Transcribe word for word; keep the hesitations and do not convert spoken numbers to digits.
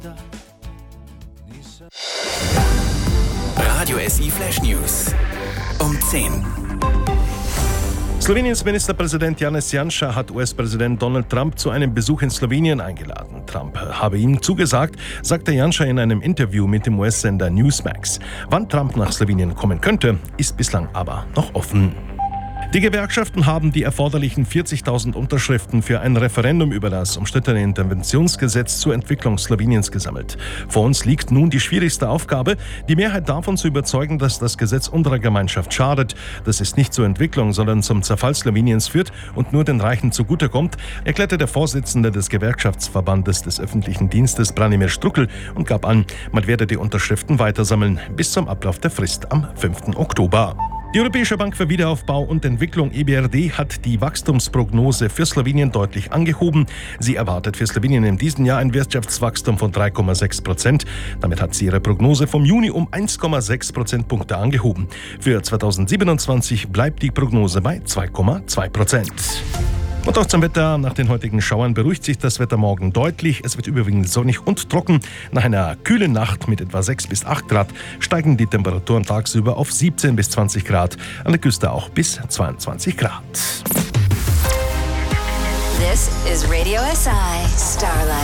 Radio S I Flash News um zehn. Sloweniens Ministerpräsident Janez Janša hat U S-Präsident Donald Trump zu einem Besuch in Slowenien eingeladen. Trump habe ihm zugesagt, sagte Janša in einem Interview mit dem U S-Sender Newsmax. Wann Trump nach Slowenien kommen könnte, ist bislang aber noch offen. Die Gewerkschaften haben die erforderlichen vierzigtausend Unterschriften für ein Referendum über das umstrittene Interventionsgesetz zur Entwicklung Sloweniens gesammelt. Vor uns liegt nun die schwierigste Aufgabe, die Mehrheit davon zu überzeugen, dass das Gesetz unserer Gemeinschaft schadet, dass es nicht zur Entwicklung, sondern zum Zerfall Sloweniens führt und nur den Reichen zugutekommt, erklärte der Vorsitzende des Gewerkschaftsverbandes des öffentlichen Dienstes, Branimir Štrukelj, und gab an, man werde die Unterschriften weitersammeln bis zum Ablauf der Frist am fünften Oktober. Die Europäische Bank für Wiederaufbau und Entwicklung E B R D hat die Wachstumsprognose für Slowenien deutlich angehoben. Sie erwartet für Slowenien in diesem Jahr ein Wirtschaftswachstum von drei Komma sechs Prozent. Damit hat sie ihre Prognose vom Juni um eins Komma sechs Prozentpunkte angehoben. Für zweitausendsiebenundzwanzig bleibt die Prognose bei zwei Komma zwei Prozent. Und auch zum Wetter. Nach den heutigen Schauern beruhigt sich das Wetter morgen deutlich. Es wird überwiegend sonnig und trocken. Nach einer kühlen Nacht mit etwa sechs bis acht Grad steigen die Temperaturen tagsüber auf siebzehn bis zwanzig Grad. An der Küste auch bis zweiundzwanzig Grad. This is Radio S I Starlight.